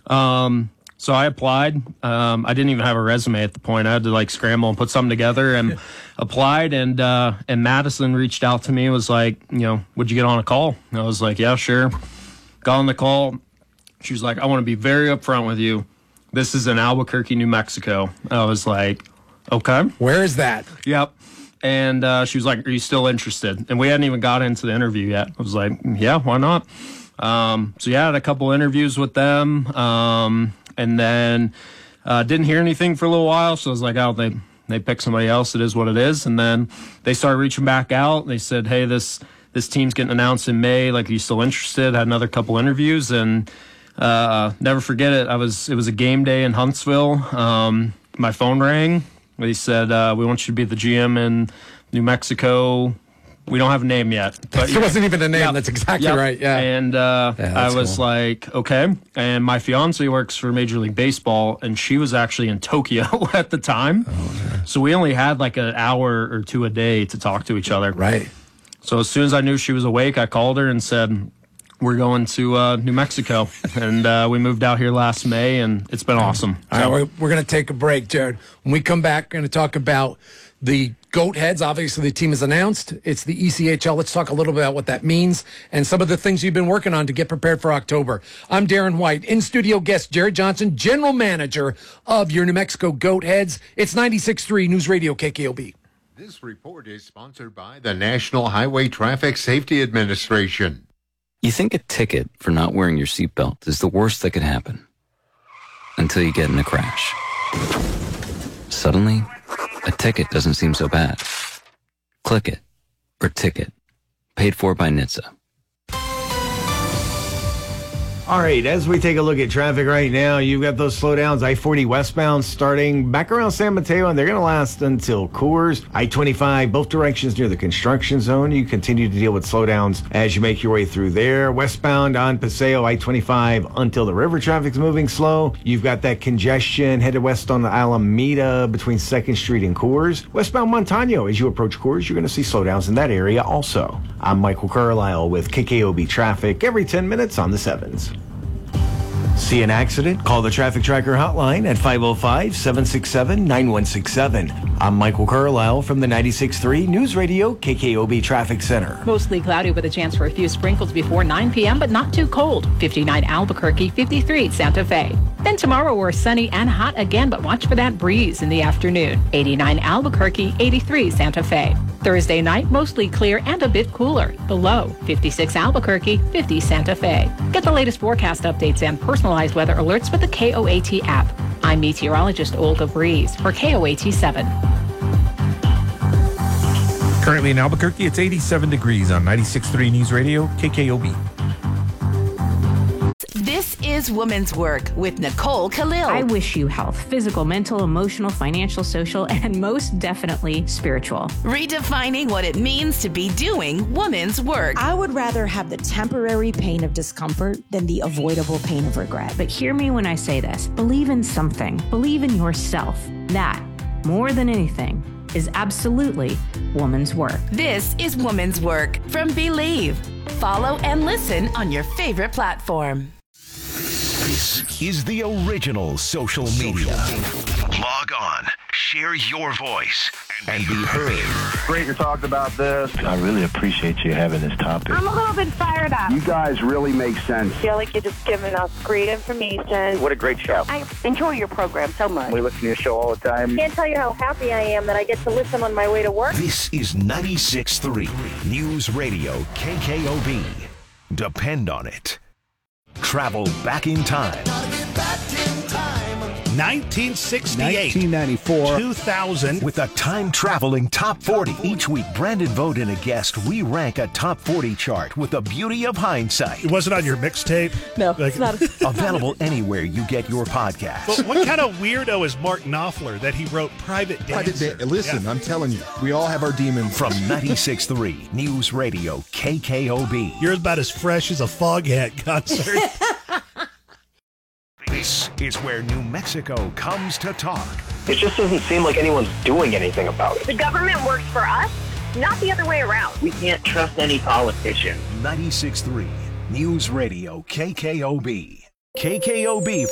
So I applied. I didn't even have a resume at the point. I had to scramble and put something together and applied. And Madison reached out to me, was like, would you get on a call? And I was like, yeah, sure. Got on the call. She was like, I want to be very upfront with you. This is in Albuquerque, New Mexico. I was like, okay. Where is that? Yep. And she was like, are you still interested? And we hadn't even got into the interview yet. I was like, yeah, why not? So yeah, I had a couple interviews with them. And then didn't hear anything for a little while. So I was like, oh, they picked somebody else. It is what it is. And then they started reaching back out. They said, hey, this team's getting announced in May. Like, are you still interested? Had another couple interviews, and never forget it. It was a game day in Huntsville. My phone rang. They said, we want you to be the GM in New Mexico. We don't have a name yet. But there wasn't even a name. Yep. That's exactly right. Yeah. And I was cool. Like, okay. And my fiance works for Major League Baseball, and she was actually in Tokyo at the time. Oh, yeah. So we only had an hour or two a day to talk to each other. Right. So as soon as I knew she was awake, I called her and said, we're going to New Mexico. And we moved out here last May, and it's been awesome. All right, we're going to take a break, Jared. When we come back, we're going to talk about the Goat Heads. Obviously, the team is announced. It's the ECHL. Let's talk a little bit about what that means and some of the things you've been working on to get prepared for October. I'm Darren White. In-studio guest, Jared Johnson, general manager of your New Mexico Goat Heads. It's 96.3 News Radio KKOB. This report is sponsored by the National Highway Traffic Safety Administration. You think a ticket for not wearing your seatbelt is the worst that could happen until you get in a crash. Suddenly, a ticket doesn't seem so bad. Click it, or ticket. Paid for by NHTSA. All right, as we take a look at traffic right now, you've got those slowdowns, I-40 westbound starting back around San Mateo, and they're going to last until Coors. I-25, both directions near the construction zone. You continue to deal with slowdowns as you make your way through there. Westbound on Paseo, I-25 until the river traffic's moving slow. You've got that congestion headed west on the Alameda between 2nd Street and Coors. Westbound Montano, as you approach Coors, you're going to see slowdowns in that area also. I'm Michael Carlisle with KKOB Traffic every 10 minutes on the 7s. See an accident? Call the Traffic Tracker hotline at 505-767-9167. I'm Michael Carlisle from the 96.3 News Radio KKOB Traffic Center. Mostly cloudy with a chance for a few sprinkles before 9 p.m., but not too cold. 59 Albuquerque, 53 Santa Fe. Then tomorrow we're sunny and hot again, but watch for that breeze in the afternoon. 89 Albuquerque, 83 Santa Fe. Thursday night, mostly clear and a bit cooler. The low, 56 Albuquerque, 50 Santa Fe. Get the latest forecast updates and personalized weather alerts with the KOAT app. I'm meteorologist Olga Breeze for KOAT 7. Currently in Albuquerque, it's 87 degrees on 96.3 News Radio, KKOB. This is Women's Work with Nicole Khalil. I wish you health, physical, mental, emotional, financial, social, and most definitely spiritual. Redefining what it means to be doing women's work. I would rather have the temporary pain of discomfort than the avoidable pain of regret. But hear me when I say this. Believe in something. Believe in yourself. That, more than anything, is absolutely woman's work. This is Woman's Work from Believe. Follow and listen on your favorite platform. This is the original social media. Log on, share your voice, and be heard. Great you talked about this. I really appreciate you having this topic. I'm a little bit fired up. You guys really make sense. I feel like you're just giving us great information. What a great show. I enjoy your program so much. We listen to your show all the time. Can't tell you how happy I am that I get to listen on my way to work. This is 96.3 News Radio KKOB. Depend on it. Travel back in time. 1968, 1994, 2000. With a time-traveling top 40. Each week, Brandon Vogt and a guest, we rank a top 40 chart with the beauty of hindsight. It wasn't on your mixtape? No, it's not. Available anywhere you get your podcast. But what kind of weirdo is Mark Knopfler that he wrote Private Dancer? Listen, yeah. I'm telling you, we all have our demons. From 96.3 News Radio KKOB. You're about as fresh as a Foghat concert. This is where New Mexico comes to talk. It just doesn't seem like anyone's doing anything about it. The government works for us, not the other way around. We can't trust any politician. 96.3 News Radio KKOB. KKOB